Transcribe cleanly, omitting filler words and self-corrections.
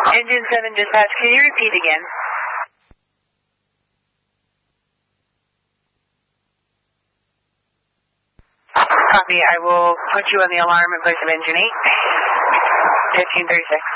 Engine 7 dispatch, can you repeat again? Copy, I will put you on the alarm in place of engine 8. 1536.